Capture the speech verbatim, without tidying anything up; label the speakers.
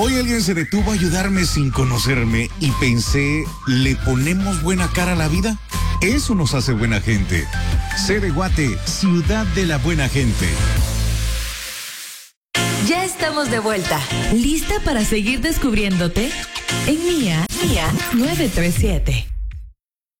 Speaker 1: Hoy alguien se detuvo a ayudarme sin conocerme y pensé, ¿le ponemos buena cara a la vida? Eso nos hace buena gente. C de Guate, ciudad de la buena gente.
Speaker 2: Ya estamos de vuelta. ¿Lista para seguir descubriéndote? En Mía, Mía nueve tres siete.